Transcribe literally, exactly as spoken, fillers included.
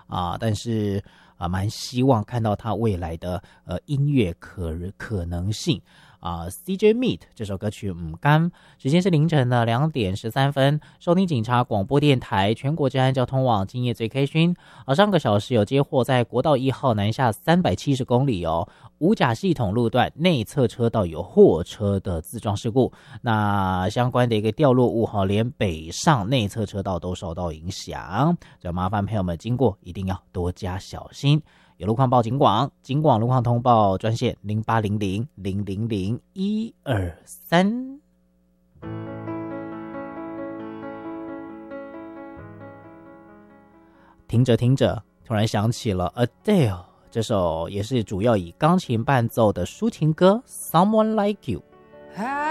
啊，但是啊，蛮希望看到他未来的呃音乐可可能性。啊 ，C J Meet 这首歌曲唔甘，时间是凌晨的两点十三分，收听警察广播电台全国治安交通网今夜最 K 讯。啊，上个小时有接获在国道一号南下三百七十公里哦，五甲系统路段内侧车道有货车的自撞事故，那相关的一个掉落物哈，连北上内侧车道都受到影响，所以麻烦朋友们经过一定要多加小心。有路况报警广，警广路况通报专线零八零零零零零一二三。听着听着，突然想起了 Adele 这首也是主要以钢琴伴奏的抒情歌《Someone Like You》。